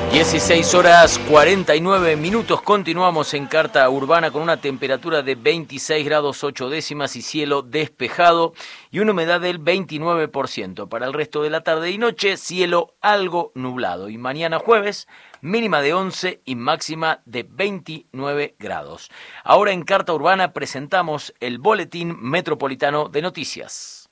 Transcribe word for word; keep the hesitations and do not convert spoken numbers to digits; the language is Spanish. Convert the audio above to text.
dieciséis horas cuarenta y nueve minutos, continuamos en Carta Urbana con una temperatura de veintiséis grados ocho décimas y cielo despejado y una humedad del veintinueve por ciento. Para el resto de la tarde y noche, cielo algo nublado. Y mañana jueves, mínima de once y máxima de veintinueve grados. Ahora en Carta Urbana presentamos el Boletín Metropolitano de Noticias.